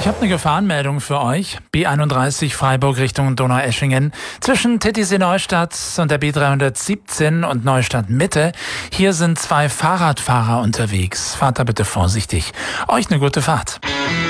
habe eine Gefahrenmeldung für euch. B31 Freiburg Richtung Donaueschingen. Zwischen Titisee-Neustadt und der B317 und Neustadt Mitte. Hier sind 2 Fahrradfahrer unterwegs. Fahrt da bitte vorsichtig. Euch eine gute Fahrt.